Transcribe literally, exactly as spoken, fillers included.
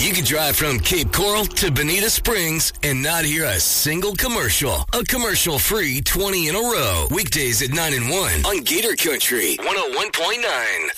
You could drive from Cape Coral to Bonita Springs and not hear a single commercial. A commercial-free twenty in a row. Weekdays at nine and one on Gator Country one oh one point nine.